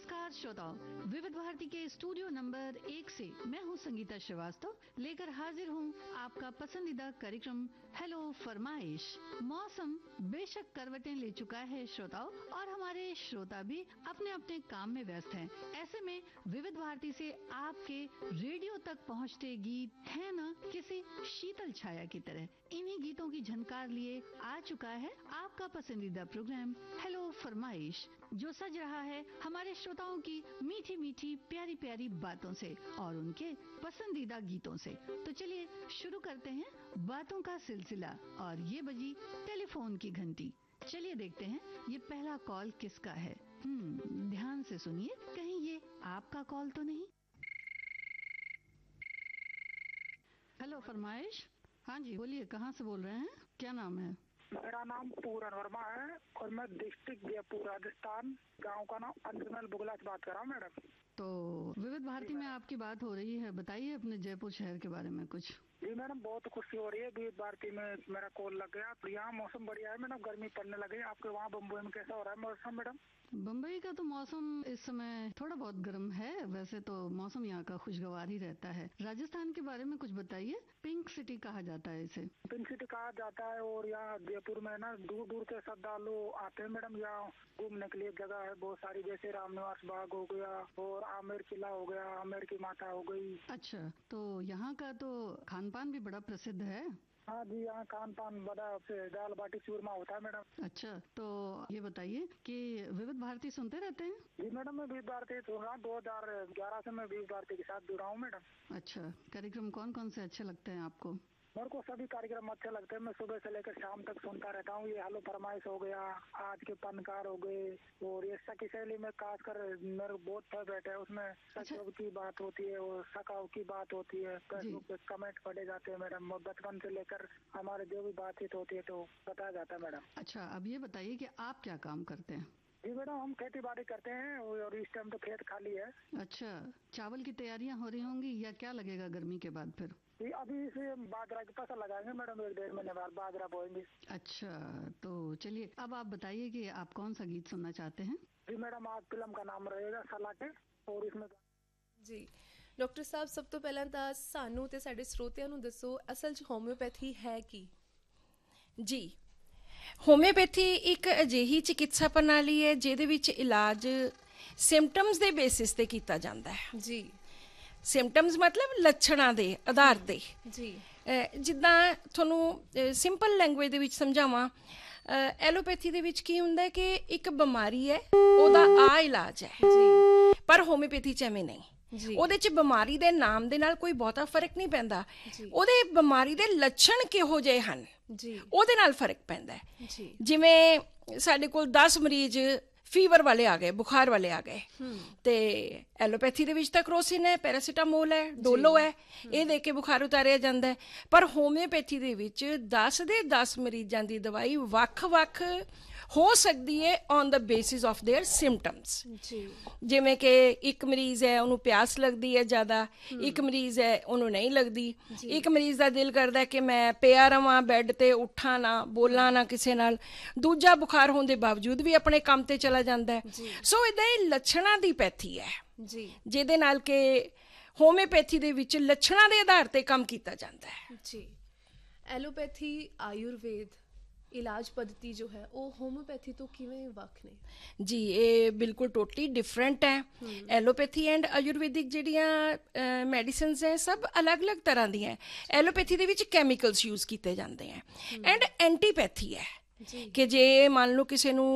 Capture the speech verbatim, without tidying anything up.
नमस्कार श्रोताओं, विविध भारती के स्टूडियो नंबर एक से मैं हूं संगीता श्रीवास्तव, लेकर हाजिर हूं आपका पसंदीदा कार्यक्रम हेलो फरमाइश। मौसम बेशक करवटें ले चुका है श्रोताओं, और हमारे श्रोता भी अपने अपने काम में व्यस्त हैं। ऐसे में विविध भारती से आपके रेडियो तक पहुंचते गीत हैं न किसी शीतल छाया की तरह। इन्हीं गीतों की झनकार लिए आ चुका है आपका पसंदीदा प्रोग्राम हेलो फरमाइश, जो सज रहा है हमारे श्रोताओं की मीठी मीठी प्यारी प्यारी बातों से और उनके पसंदीदा गीतों से। तो चलिए शुरू करते हैं बातों का सिलसिला, और ये बजी टेलीफोन की घंटी। चलिए देखते हैं ये पहला कॉल किसका है। हम्म ध्यान से सुनिए, कहीं ये आपका कॉल तो नहीं। हेलो फरमाइश। हाँ जी बोलिए, कहाँ से बोल रहे हैं, क्या नाम है? मेरा नाम पूरन वर्मा है और मैं डिस्ट्रिक्ट जयपुर राजस्थान, गांव का नाम अंजनल बुगला से बात कर रहा हूँ मैडम। तो विविध भारती में आपकी बात हो रही है, बताइए अपने जयपुर शहर के बारे में कुछ। जी मैडम, बहुत खुशी हो रही है, विविध भारती में मेरा कॉल लग गया। यहाँ मौसम बढ़िया है मैडम, गर्मी पड़ने लगी। आपके वहाँ बम्बई में कैसा हो रहा है मौसम मैडम? बम्बई का तो मौसम इस समय थोड़ा बहुत गर्म है, वैसे तो मौसम यहाँ का खुशगवार ही रहता है। राजस्थान के बारे में कुछ बताइए, पिंक सिटी कहा जाता है इसे। पिंक सिटी कहा जाता है, और यहाँ जयपुर में ना दूर दूर से श्रद्धालु आते हैं मैडम। यहाँ घूमने के लिए जगह है बहुत सारी, जैसे रामनिवास बाग हो गया और आमेर किला हो गया, आमेर की माता हो गई। अच्छा, तो यहाँ का तो खान पान भी बड़ा प्रसिद्ध है। हाँ जी, यहाँ खान पान बड़ा से दाल बाटी चूरमा होता है मैडम। अच्छा, तो ये बताइए कि विविध भारती सुनते रहते हैं? जी मैडम, मैं विविध भारती सुन रहा हूँ, दो हजार ग्यारह से मैं विविध भारती के साथ जुड़ा हूँ मैडम। अच्छा, कार्यक्रम कौन कौन से अच्छे लगते हैं आपको? मेरे को सभी कार्यक्रम अच्छे लगते हैं, मैं सुबह से लेकर शाम तक सुनता रहता हूँ। ये हेलो फरमाइश हो गया, आज के पनकार हो गए, और ये सखी शैली में खासकर मेरे बहुत फेवरेट है। उसमें सखियों की बात होती है और सखाओं की बात होती है, फेसबुक पे कमेंट पढ़े जाते हैं मैडम। बचपन से लेकर हमारे जो भी बातचीत होती है तो बताया जाता है मैडम। अच्छा, अब ये बताइए कि आप क्या काम करते हैं? जी मैडम, हम खेती बाड़ी करते हैं और इस टाइम तो खेत खाली है। अच्छा, चावल की तैयारियां हो रही होंगी, या क्या लगेगा गर्मी के बाद फिर? जी अभी इसे बाजरा की फसल लगाएंगे मैडम, एक डेढ़ महीने बाद बाजरा बोएंगे। अच्छा, तो चलिए अब आप बताइए कि आप कौन सा गीत सुनना चाहते हैं? जी मैडम, आज फिल्म का नाम रहेगा सलाटे, और इसमें जी ਡਾਕਟਰ ਸਾਹਿਬ, ਸਭ ਤੋਂ ਪਹਿਲਾਂ ਤਾਂ ਸਾਨੂੰ ਤੇ ਸਾਡੇ ਸਰੋਤਿਆਂ ਨੂੰ ਦੱਸੋ, ਅਸਲ 'ਚ ਹੋਮਿਓਪੈਥੀ ਹੈ ਕੀ? ਜੀ, ਹੋਮਿਓਪੈਥੀ ਇੱਕ ਅਜਿਹੀ ਚਿਕਿਤਸਾ ਪ੍ਰਣਾਲੀ ਹੈ ਜਿਹਦੇ ਵਿੱਚ ਇਲਾਜ ਸਿੰਪਟਮਸ ਦੇ ਬੇਸਿਸ ਤੇ ਕੀਤਾ ਜਾਂਦਾ ਹੈ। ਜੀ, ਸਿੰਪਟਮਸ ਮਤਲਬ ਲੱਛਣਾਂ ਦੇ ਆਧਾਰ ਤੇ। ਜੀ, ਜਿੱਦਾਂ ਤੁਹਾਨੂੰ ਸਿੰਪਲ ਲੈਂਗੁਏਜ ਦੇ ਵਿੱਚ ਸਮਝਾਵਾਂ, ਐਲੋਪੈਥੀ ਦੇ ਵਿੱਚ ਕੀ ਹੁੰਦਾ ਕਿ ਇੱਕ ਬਿਮਾਰੀ ਹੈ, ਉਹਦਾ ਆ ਇਲਾਜ ਹੈ। ਜੀ, ਪਰ ਹੋਮਿਓਪੈਥੀ 'ਚ ਐਵੇਂ ਨਹੀਂ। ਉਹਦੇ 'ਚ ਬਿਮਾਰੀ ਦੇ ਨਾਮ ਦੇ ਨਾਲ ਕੋਈ ਬਹੁਤਾ ਫਰਕ ਨਹੀਂ ਪੈਂਦਾ, ਉਹਦੇ ਬਿਮਾਰੀ ਦੇ ਲੱਛਣ ਕਿਹੋ ਜਿਹੇ ਹਨ ਜੀ, ਉਹਦੇ ਨਾਲ ਫਰਕ ਪੈਂਦਾ ਹੈ। ਜੀ, ਜਿਵੇਂ ਸਾਡੇ ਕੋਲ ਦਸ ਮਰੀਜ਼ ਫੀਵਰ ਵਾਲੇ ਆ ਗਏ, ਬੁਖਾਰ ਵਾਲੇ ਆ ਗਏ, ਤੇ ਐਲੋਪੈਥੀ ਦੇ ਵਿੱਚ ਤਾਂ ਕਰੋਸਿਨ ਹੈ, ਪੈਰਾਸੀਟਾਮੋਲ ਹੈ, ਡੋਲੋ ਹੈ, ਇਹ ਦੇ ਕੇ ਬੁਖਾਰ ਉਤਾਰਿਆ ਜਾਂਦਾ ਹੈ। ਪਰ ਹੋਮਿਓਪੈਥੀ ਦੇ ਵਿੱਚ ਦਸ ਦੇ ਦਸ ਮਰੀਜ਼ਾਂ ਦੀ ਦਵਾਈ ਵੱਖ-ਵੱਖ ਹੋ ਸਕਦੀ ਹੈ on the basis of there symptoms. ਜਿਵੇਂ ਕਿ ਇੱਕ ਮਰੀਜ਼ ਹੈ ਉਹਨੂੰ ਪਿਆਸ ਲੱਗਦੀ ਹੈ ਜ਼ਿਆਦਾ, ਇੱਕ ਮਰੀਜ਼ ਹੈ ਉਹਨੂੰ ਨਹੀਂ ਲੱਗਦੀ, ਇੱਕ ਮਰੀਜ਼ ਦਾ ਦਿਲ ਕਰਦਾ ਕਿ ਮੈਂ ਪਿਆ ਰਵਾਂ ਬੈੱਡ ਤੇ, ਉੱਠਾਂ ਨਾ, ਬੋਲਾਂ ਨਾ ਕਿਸੇ ਨਾਲ, ਦੂਜਾ ਬੁਖਾਰ ਹੋਣ ਦੇ ਬਾਵਜੂਦ ਵੀ ਆਪਣੇ ਕੰਮ ਤੇ ਚਲਾ ਜਾਂਦਾ ਹੈ। ਸੋ ਇੱਦਾਂ ਇਹ ਲੱਛਣਾਂ ਦੀ ਪੈਥੀ ਹੈ ਜੀ, ਜਿਹਦੇ ਨਾਲ ਕਿ ਹੋਮਿਓਪੈਥੀ ਦੇ ਵਿੱਚ ਲੱਛਣਾਂ ਦੇ ਆਧਾਰ ਤੇ ਕੰਮ ਕੀਤਾ ਜਾਂਦਾ ਹੈ। ਜੀ, ਐਲੋਪੈਥੀ ਆਯੁਰਵੇਦ ਇਲਾਜ ਪੱਧਤੀ ਜੋ ਹੈ ਉਹ ਹੋਮਿਓਪੈਥੀ ਤੋਂ ਕਿਵੇਂ ਵੱਖ ਨੇ? ਜੀ, ਇਹ ਬਿਲਕੁਲ ਟੋਟਲੀ ਡਿਫਰੈਂਟ ਹੈ। ਐਲੋਪੈਥੀ ਐਂਡ ਆਯੁਰਵੈਦਿਕ ਜਿਹੜੀਆਂ ਮੈਡੀਸਿਨਸ ਹੈ ਸਭ ਅਲੱਗ-ਅਲੱਗ ਤਰ੍ਹਾਂ ਦੀਆਂ। ਐਲੋਪੈਥੀ ਦੇ ਵਿੱਚ ਕੈਮੀਕਲਸ ਯੂਜ਼ ਕੀਤੇ ਜਾਂਦੇ ਹੈ, ਐਂਡ ਐਂਟੀਪੈਥੀ ਹੈ ਕਿ ਜੇ ਮੰਨ ਲਓ ਕਿਸੇ ਨੂੰ